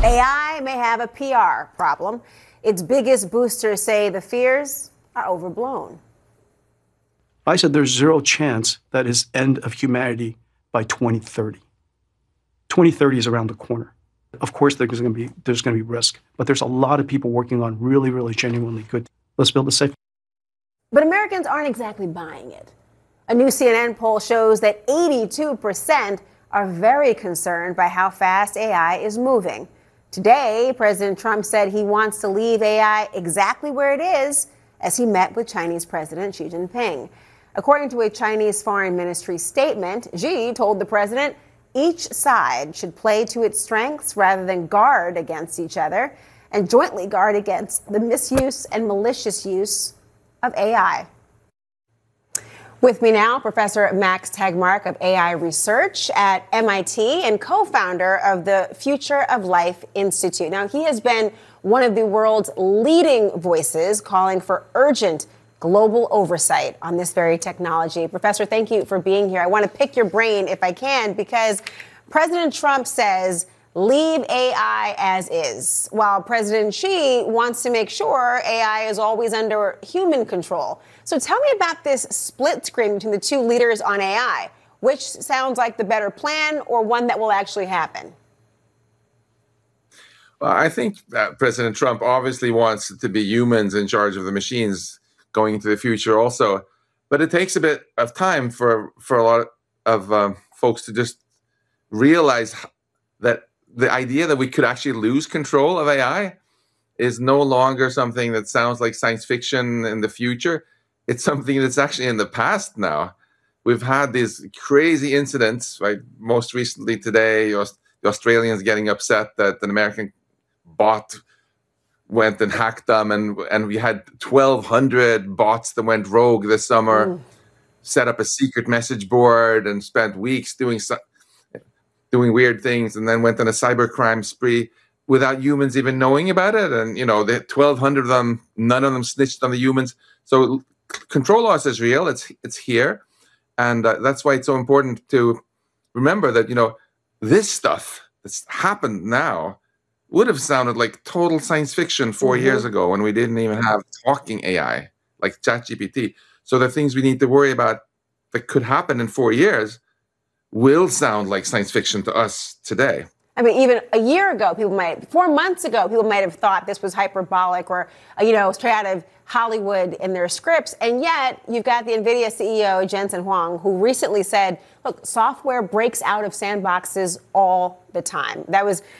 AI may have a PR problem. Its biggest boosters say the fears are overblown. I said there's zero chance that it's end of humanity by 2030. 2030 is around the corner. Of course, there's going to be risk, but there's a lot of people working on really genuinely good. Let's build a safe. But Americans aren't exactly buying it. A new CNN poll shows that 82% are very concerned by how fast AI is moving. Today, President Trump said he wants to leave AI exactly where it is as he met with Chinese President Xi Jinping. According to a Chinese Foreign Ministry statement, Xi told the president each side should play to its strengths rather than guard against each other and jointly guard against the misuse and malicious use of AI. With me now, Professor Max Tegmark of AI Research at MIT and co-founder of the Future of Life Institute. Now, he has been one of the world's leading voices calling for urgent global oversight on this very technology. Professor, thank you for being here. I want to pick your brain if I can, because President Trump says leave AI as is, while President Xi wants to make sure AI is always under human control. So tell me about this split screen between the two leaders on AI. Which sounds like the better plan, or one that will actually happen? Well, I think that President Trump obviously wants it to be humans in charge of the machines going into the future also. But it takes a bit of time for a lot of folks to just realize that the idea that we could actually lose control of AI is no longer something that sounds like science fiction in the future. It's something that's actually in the past now. We've had these crazy incidents, right? Most recently today, the Australians getting upset that an American bot went and hacked them, and we had 1,200 bots that went rogue this summer, set up a secret message board and spent weeks doing weird things, and then went on a cybercrime spree without humans even knowing about it. And, you know, the 1,200 of them, none of them snitched on the humans. So control loss is real. It's here. And that's why it's so important to remember that, you know, this stuff that's happened now would have sounded like total science fiction 4 years ago when we didn't even have talking AI like ChatGPT. So the things we need to worry about that could happen in 4 years will sound like science fiction to us today. I mean, even a year ago, 4 months ago, people might have thought this was hyperbolic or, straight out of Hollywood in their scripts. And yet you've got the NVIDIA CEO, Jensen Huang, who recently said, look, software breaks out of sandboxes all the time. That was